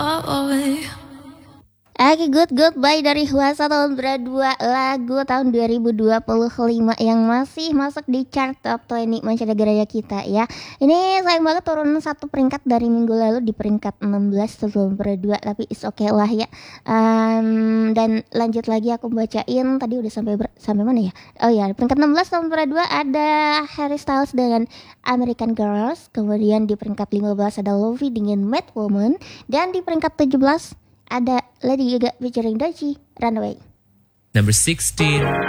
Oke, Goodbye dari Huasa tahun berdua, lagu tahun 2025 yang masih masuk di chart top 20 mancanegara kita ya. Ini sayang banget turun satu peringkat dari minggu lalu di peringkat 16 sebelum berdua, tapi it's okay lah ya. Dan lanjut lagi aku bacain tadi udah sampai mana ya? Oh ya, di peringkat 16 tahun berdua ada Harry Styles dengan American Girls. Kemudian di peringkat 15 ada Lovie dengan Mad Woman, dan di peringkat 17 ada Lady Gaga featuring Doechii, Runaway. Number 16.